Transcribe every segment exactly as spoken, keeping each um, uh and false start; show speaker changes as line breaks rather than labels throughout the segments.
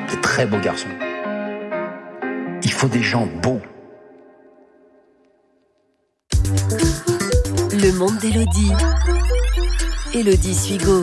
de très beaux garçons. Il faut des gens beaux.
Le monde d'Élodie. Élodie Suigo.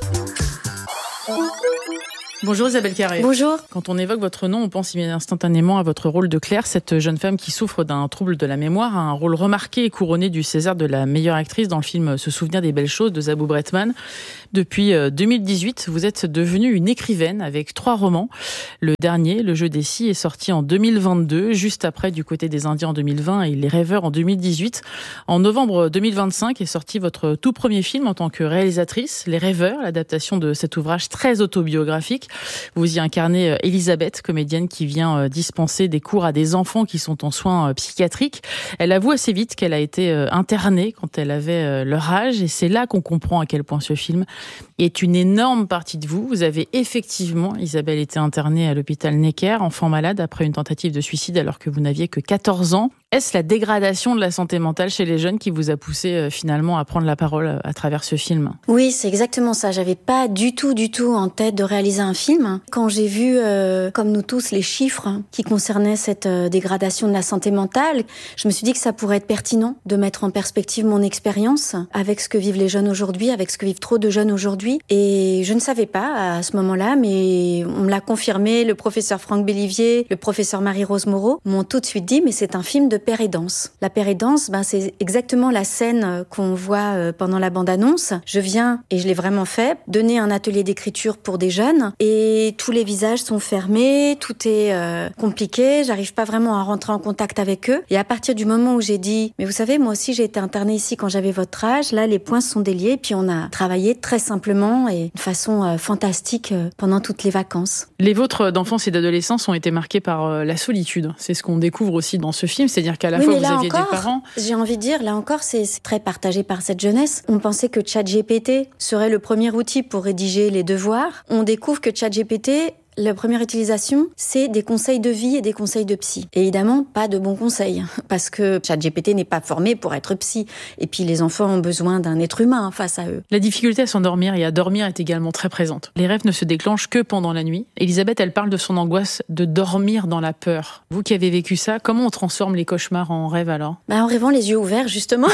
Bonjour Isabelle Carré.
Bonjour.
Quand on évoque votre nom, on pense instantanément à votre rôle de Claire, cette jeune femme qui souffre d'un trouble de la mémoire, un rôle remarqué et couronné du César de la meilleure actrice dans le film Se souvenir des belles choses de Zabou Bretman. Depuis deux mille dix-huit, vous êtes devenue une écrivaine avec trois romans. Le dernier, Le jeu des scies, est sorti en deux mille vingt-deux, juste après Du côté des Indiens en deux mille vingt et Les rêveurs en deux mille dix-huit. En novembre deux mille vingt-cinq est sorti votre tout premier film en tant que réalisatrice, Les rêveurs, l'adaptation de cet ouvrage très autobiographique. Vous y incarnez Elisabeth, comédienne qui vient dispenser des cours à des enfants qui sont en soins psychiatriques. Elle avoue assez vite qu'elle a été internée quand elle avait leur âge et c'est là qu'on comprend à quel point ce film est une énorme partie de vous. Vous avez effectivement, Isabelle, été internée à l'hôpital Necker, enfant malade, après une tentative de suicide alors que vous n'aviez que quatorze ans. Est-ce la dégradation de la santé mentale chez les jeunes qui vous a poussé euh, finalement à prendre la parole à travers ce film ?
Oui, c'est exactement ça. J'avais pas du tout, du tout en tête de réaliser un film. Quand j'ai vu, euh, comme nous tous, les chiffres qui concernaient cette euh, dégradation de la santé mentale, je me suis dit que ça pourrait être pertinent de mettre en perspective mon expérience avec ce que vivent les jeunes aujourd'hui, avec ce que vivent trop de jeunes aujourd'hui. Et je ne savais pas à ce moment-là, mais on me l'a confirmé. Le professeur Franck Bellivier, le professeur Marie-Rose Moreau m'ont tout de suite dit, mais c'est un film de Père et Danse. La Père et Danse, ben, c'est exactement la scène qu'on voit pendant la bande-annonce. Je viens, et je l'ai vraiment fait, donner un atelier d'écriture pour des jeunes et tous les visages sont fermés, tout est euh, compliqué, j'arrive pas vraiment à rentrer en contact avec eux. Et à partir du moment où j'ai dit, mais vous savez, moi aussi j'ai été internée ici quand j'avais votre âge, là les points se sont déliés, puis on a travaillé très simplement et de façon euh, fantastique euh, pendant toutes les vacances.
Les vôtres d'enfance et d'adolescence ont été marqués par euh, la solitude. C'est ce qu'on découvre aussi dans ce film, c'est-à-dire qu'à la
oui,
fois vous
là
aviez
encore,
des parents.
J'ai envie de dire, là encore, c'est, c'est très partagé par cette jeunesse. On pensait que ChatGPT serait le premier outil pour rédiger les devoirs. On découvre que ChatGPT, la première utilisation, c'est des conseils de vie et des conseils de psy. Et évidemment, pas de bons conseils, parce que ChatGPT n'est pas formé pour être psy. Et puis les enfants ont besoin d'un être humain face à eux.
La difficulté à s'endormir et à dormir est également très présente. Les rêves ne se déclenchent que pendant la nuit. Elisabeth, elle parle de son angoisse de dormir dans la peur. Vous qui avez vécu ça, comment on transforme les cauchemars en rêves alors ?
Bah, en rêvant les yeux ouverts, justement.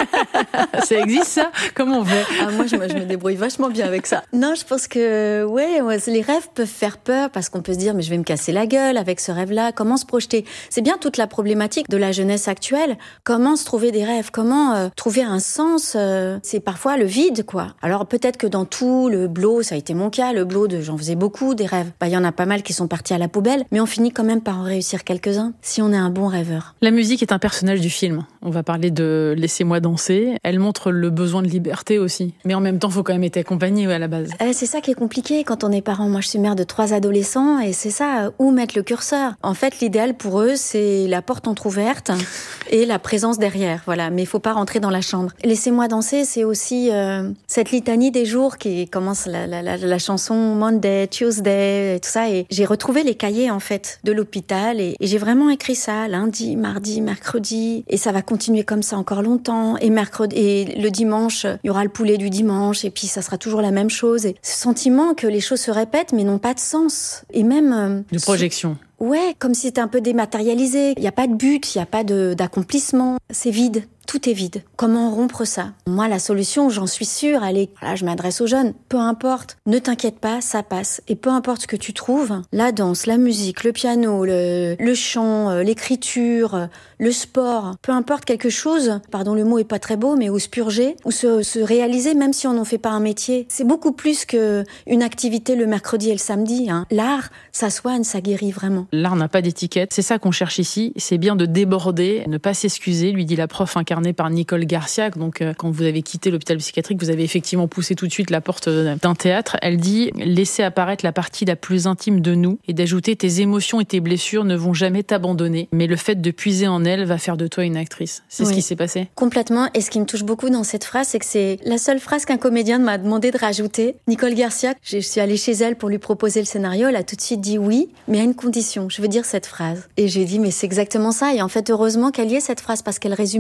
Ça existe ça ? Comment on fait ?
Ah, moi, je, moi, je me débrouille vachement bien avec ça. Non, je pense que ouais, ouais, les rêves peuvent faire peur parce qu'on peut se dire mais je vais me casser la gueule avec ce rêve-là. Comment se projeter ? C'est bien toute la problématique de la jeunesse actuelle. Comment se trouver des rêves ? Comment euh, trouver un sens ? euh, C'est parfois le vide, quoi. Alors peut-être que dans tout le blow, ça a été mon cas, le blow de j'en faisais beaucoup des rêves. Bah il y en a pas mal qui sont partis à la poubelle, mais on finit quand même par en réussir quelques-uns si on est un bon rêveur.
La musique est un personnage du film. On va parler de Laissez-moi danser. Elle montre le besoin de liberté aussi, mais en même temps, faut quand même être accompagné à la base.
Euh, c'est ça qui est compliqué quand on est parent. Moi, je suis mère de trois adolescents et c'est ça, où mettre le curseur. En fait, l'idéal pour eux, c'est la porte entrouverte et la présence derrière. Voilà, mais il faut pas rentrer dans la chambre. Laissez-moi danser, c'est aussi euh, cette litanie des jours qui commence la, la, la, la chanson Monday, Tuesday, et tout ça. Et j'ai retrouvé les cahiers en fait de l'hôpital et, et j'ai vraiment écrit ça lundi, mardi, mercredi et ça va continuer comme ça encore longtemps. Et mercredi et le dimanche, il y aura le poulet du dimanche et puis ça sera toujours la même chose. Et ce sentiment que les choses se répètent mais n'ont pas de sens. Et même... Euh,
de projection.
Ouais, comme si c'était un peu dématérialisé. Il n'y a pas de but, il n'y a pas de, d'accomplissement. C'est vide. Tout est vide. Comment rompre ça ? Moi, la solution, j'en suis sûre, elle est... Là, je m'adresse aux jeunes. Peu importe. Ne t'inquiète pas, ça passe. Et peu importe ce que tu trouves, la danse, la musique, le piano, le, le chant, l'écriture, le sport, peu importe quelque chose, pardon, le mot est pas très beau, mais ou se purger, ou se, se réaliser, même si on n'en fait pas un métier. C'est beaucoup plus qu'une activité le mercredi et le samedi. Hein. L'art, ça soigne, ça guérit vraiment.
L'art n'a pas d'étiquette. C'est ça qu'on cherche ici. C'est bien de déborder, ne pas s'excuser, lui dit la prof incarnée par Nicole Garciac. Donc, euh, quand vous avez quitté l'hôpital psychiatrique, vous avez effectivement poussé tout de suite la porte d'un théâtre. Elle dit « Laissez apparaître la partie la plus intime de nous et d'ajouter tes émotions et tes blessures ne vont jamais t'abandonner. Mais le fait de puiser en elle va faire de toi une actrice. » C'est oui. Ce qui s'est passé.
Complètement. Et ce qui me touche beaucoup dans cette phrase, c'est que c'est la seule phrase qu'un comédien m'a demandé de rajouter. Nicole Garciac, je suis allée chez elle pour lui proposer le scénario. Elle a tout de suite dit oui, mais à une condition. Je veux dire cette phrase. Et j'ai dit, mais c'est exactement ça. Et en fait, heureusement qu'elle y ait cette phrase parce qu'elle résume tout le film.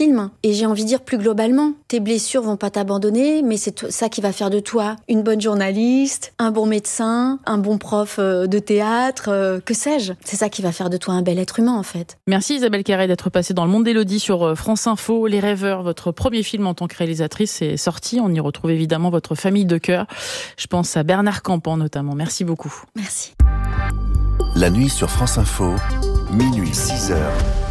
film. Et j'ai envie de dire plus globalement, tes blessures vont pas t'abandonner, mais c'est ça qui va faire de toi une bonne journaliste, un bon médecin, un bon prof de théâtre, euh, que sais-je. C'est ça qui va faire de toi un bel être humain, en fait.
Merci Isabelle Carré d'être passée dans Le Monde d'Élodie sur France Info. Les Rêveurs, votre premier film en tant que réalisatrice, est sorti. On y retrouve évidemment votre famille de cœur. Je pense à Bernard Campan notamment. Merci beaucoup.
Merci.
La nuit sur France Info, minuit six heures.